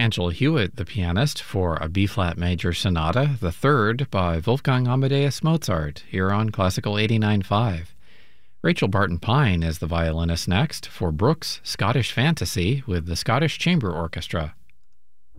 Angela Hewitt, the pianist, for a B-flat major sonata, the third by Wolfgang Amadeus Mozart, here on Classical 89.5. Rachel Barton Pine is the violinist next for Brooks' Scottish Fantasy with the Scottish Chamber Orchestra.